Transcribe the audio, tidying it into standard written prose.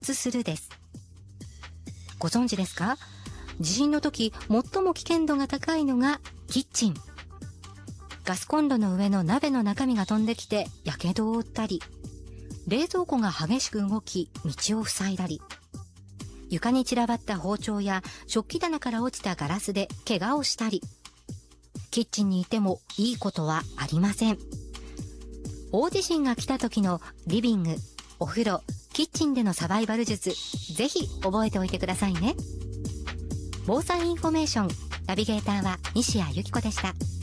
圧するです。ご存知ですか？地震の時、最も危険度が高いのがキッチン。ガスコンロの上の鍋の中身が飛んできて火傷を負ったり、冷蔵庫が激しく動き道を塞いだり、床に散らばった包丁や食器棚から落ちたガラスで怪我をしたり、キッチンにいてもいいことはありません。大地震が来た時のリビング、お風呂、キッチンでのサバイバル術、ぜひ覚えておいてくださいね。防災インフォメーションナビゲーターは西谷由紀子でした。